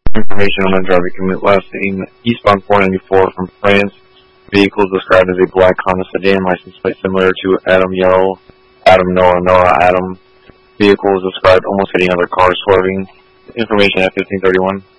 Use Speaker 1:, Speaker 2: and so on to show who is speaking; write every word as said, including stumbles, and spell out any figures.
Speaker 1: Information on a driver commute last seen eastbound four ninety-four from France. Vehicle is described as a black Honda sedan, license plate similar to Adam Yellow, Adam Noah, Noah Adam. Vehicle is described almost hitting other cars, swerving. Information at fifteen thirty-one.